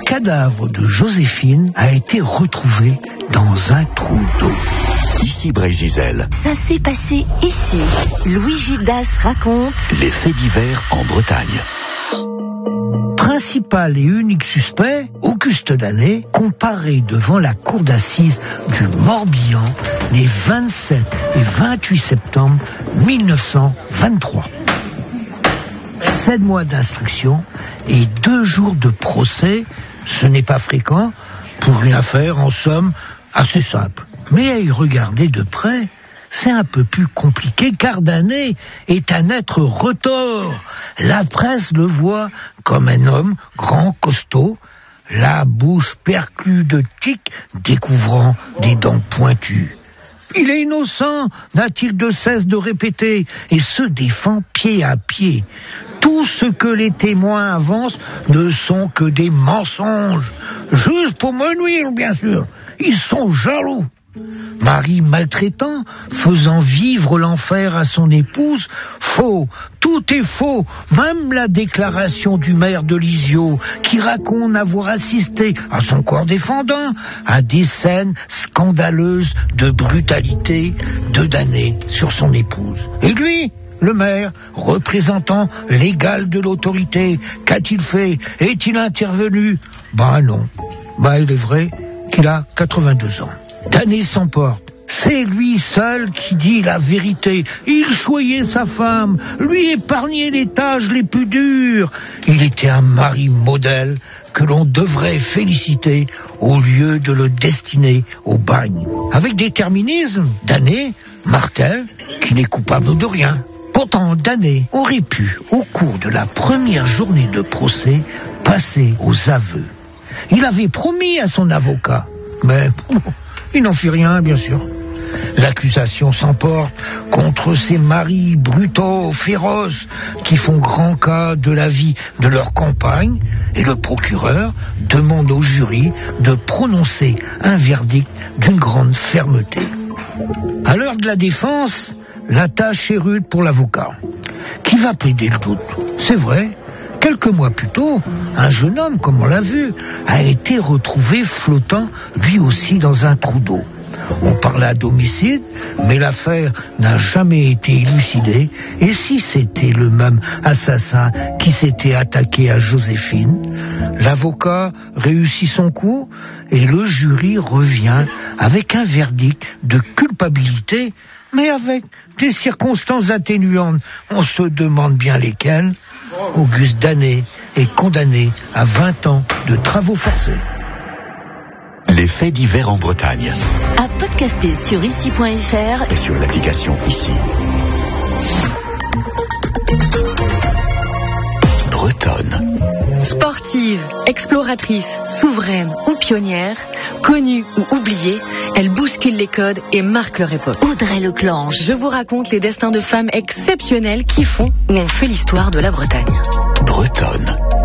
cadavre de Joséphine a été retrouvé dans un trou d'eau. Ici Brésil. Ça s'est passé ici. Louis Gildas raconte Les faits divers en Bretagne. Principal et unique suspect, Auguste Danet, comparé devant la cour d'assises du Morbihan les 27 et 28 septembre 1923. 7 mois d'instruction et 2 jours de procès, ce n'est pas fréquent pour une affaire en somme assez simple. Mais à y regarder de près, c'est un peu plus compliqué car Danet est un être retors. La presse le voit comme un homme grand, costaud, la bouche perclue de tiques découvrant des dents pointues. Il est innocent, n'a-t-il de cesse de répéter, et se défend pied à pied. Tout ce que les témoins avancent ne sont que des mensonges, juste pour me nuire, bien sûr. Ils sont jaloux. Mari maltraitant, faisant vivre l'enfer à son épouse, faux, tout est faux, même la déclaration du maire de Lisieux, qui raconte avoir assisté à son corps défendant à des scènes scandaleuses de brutalité de Danet sur son épouse. Et lui, le maire, représentant légal de l'autorité, qu'a-t-il fait? Est-il intervenu? Non. Il est vrai qu'il a 82 ans. Danet s'emporte. C'est lui seul qui dit la vérité. Il choyait sa femme, lui épargnait les tâches les plus dures. Il était un mari modèle que l'on devrait féliciter au lieu de le destiner au bagne. Avec déterminisme, Danet martèle qu'il n'est coupable de rien. Pourtant, Danet aurait pu, au cours de la première journée de procès, passer aux aveux. Il avait promis à son avocat, mais il n'en fit rien, bien sûr. L'accusation s'emporte contre ces maris brutaux, féroces, qui font grand cas de la vie de leur compagne, et le procureur demande au jury de prononcer un verdict d'une grande fermeté. À l'heure de la défense, la tâche est rude pour l'avocat, qui va plaider le doute. C'est vrai, quelques mois plus tôt, un jeune homme, comme on l'a vu, a été retrouvé flottant, lui aussi, dans un trou d'eau. On parlait d'homicide, mais l'affaire n'a jamais été élucidée. Et si c'était le même assassin qui s'était attaqué à Joséphine, l'avocat réussit son coup et le jury revient avec un verdict de culpabilité, mais avec des circonstances atténuantes. On se demande bien lesquelles. Auguste Danet est condamné à 20 ans de travaux forcés. Les faits divers en Bretagne. à podcaster sur ici.fr et sur l'application Ici. Bretonne. Sportive, exploratrice, souveraine ou pionnière, connue ou oubliée, elle bouscule les codes et marque leur époque. Audrey Leclanche. Je vous raconte les destins de femmes exceptionnelles qui font ou ont fait l'histoire de la Bretagne. Bretonne.